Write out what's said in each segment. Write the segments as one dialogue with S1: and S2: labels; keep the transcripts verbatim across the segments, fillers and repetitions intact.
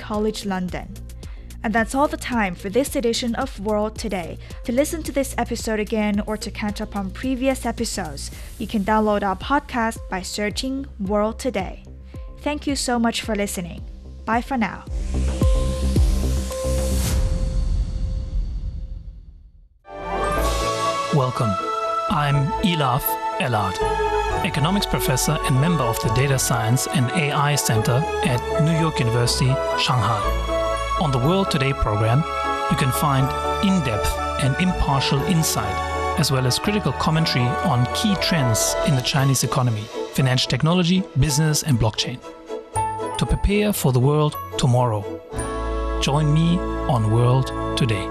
S1: College London. And that's all the time for this edition of World Today. To listen to this episode again or to catch up on previous episodes, you can download our podcast by searching World Today. Thank you so much for listening. Bye for now.
S2: Welcome. I'm Elaf Elad, economics professor and member of the Data Science and A I Center at New York University, Shanghai. On the World Today program, you can find in-depth and impartial insight, as well as critical commentary on key trends in the Chinese economy, financial technology, business, and blockchain. To prepare for the world tomorrow, join me on World Today.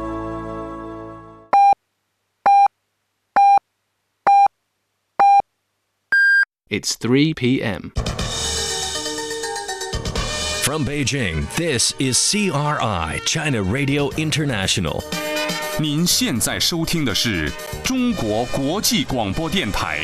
S3: It's three p.m.
S4: From Beijing, this is C R I, China Radio International.
S5: 您现在收听的是中国国际广播电台。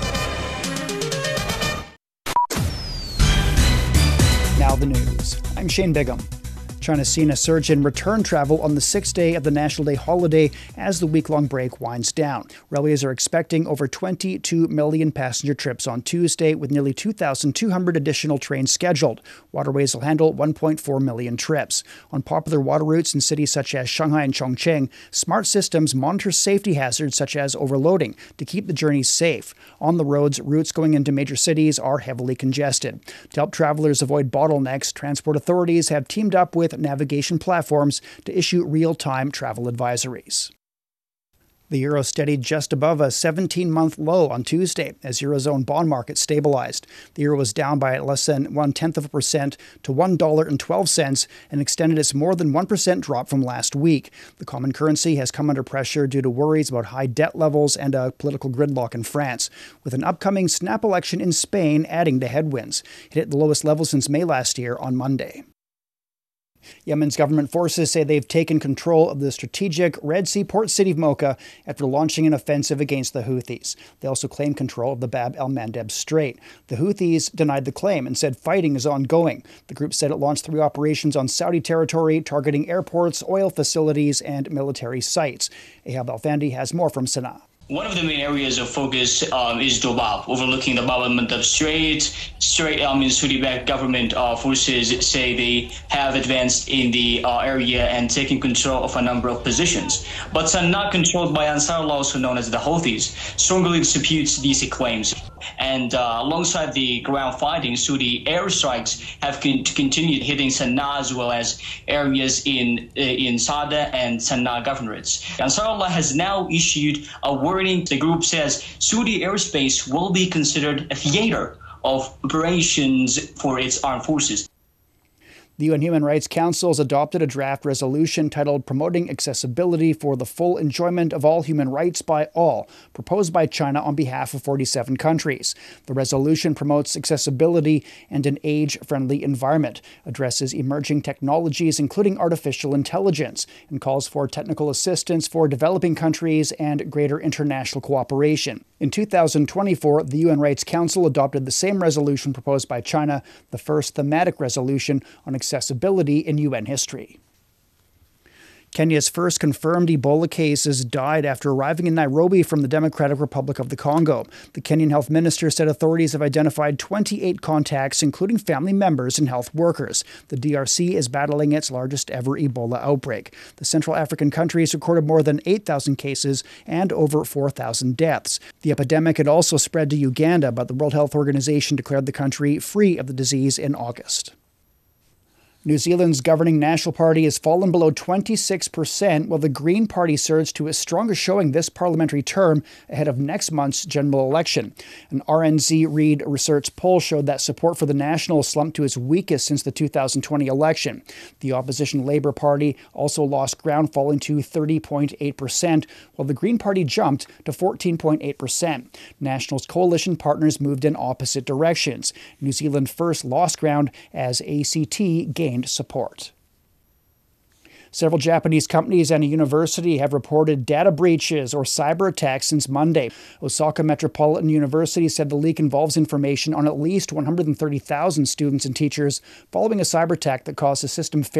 S6: Now the news. I'm Shane Bigham. China's seen a surge in return travel on the sixth day of the National Day holiday as the week-long break winds down. Railways are expecting over twenty-two million passenger trips on Tuesday, with nearly two thousand two hundred additional trains scheduled. Waterways will handle one point four million trips. On popular water routes in cities such as Shanghai and Chongqing, smart systems monitor safety hazards such as overloading to keep the journeys safe. On the roads, routes going into major cities are heavily congested. To help travelers avoid bottlenecks, transport authorities have teamed up with navigation platforms to issue real-time travel advisories. The euro steadied just above a seventeen-month low on Tuesday as Eurozone bond market stabilized. The euro was down by less than one-tenth of a percent to one dollar and twelve cents and extended its more than one percent drop from last week. The common currency has come under pressure due to worries about high debt levels and a political gridlock in France, with an upcoming snap election in Spain adding to headwinds. It hit the lowest level since May last year on Monday. Yemen's government forces say they've taken control of the strategic Red Sea port city of Mocha after launching an offensive against the Houthis. They also claim control of the Bab el-Mandeb Strait. The Houthis denied the claim and said fighting is ongoing. The group said it launched three operations on Saudi territory, targeting airports, oil facilities, and military sites. Ahab Al-Fandi has more from Sana'a.
S7: One of the main areas of focus um, is Dobab, overlooking the Bab el-Mandeb Strait. Strait, I mean, Saudi-backed government uh, forces say they have advanced in the uh, area and taken control of a number of positions. But Sana'a, controlled by Ansarullah, also known as the Houthis, strongly disputes these claims. And uh, alongside the ground fighting, Saudi airstrikes have con- continued hitting Sana'a as well as areas in uh, in Sada and Sana'a governorates. Ansarullah has now issued a warning. The group says Saudi airspace will be considered a theater of operations for its armed forces.
S6: The U N Human Rights Council has adopted a draft resolution titled Promoting Accessibility for the Full Enjoyment of All Human Rights by All, proposed by China on behalf of forty-seven countries. The resolution promotes accessibility and an age-friendly environment, addresses emerging technologies including artificial intelligence, and calls for technical assistance for developing countries and greater international cooperation. In two thousand twenty-four, the U N Rights Council adopted the same resolution proposed by China, the first thematic resolution on accessibility in U N history. Kenya's first confirmed Ebola cases died after arriving in Nairobi from the Democratic Republic of the Congo. The Kenyan health minister said authorities have identified twenty-eight contacts, including family members and health workers. The D R C is battling its largest ever Ebola outbreak. The Central African countries recorded more than eight thousand cases and over four thousand deaths. The epidemic had also spread to Uganda, but the World Health Organization declared the country free of the disease in August. New Zealand's governing National Party has fallen below twenty-six percent, while the Green Party surged to its strongest showing this parliamentary term ahead of next month's general election. An R N Z Reid research poll showed that support for the Nationals slumped to its weakest since the two thousand twenty election. The opposition Labour Party also lost ground, falling to thirty point eight percent, while the Green Party jumped to fourteen point eight percent. Nationals' coalition partners moved in opposite directions. New Zealand first lost ground as A C T gained support. Several Japanese companies and a university have reported data breaches or cyber attacks since Monday. Osaka Metropolitan University said the leak involves information on at least one hundred thirty thousand students and teachers following a cyber attack that caused a system failure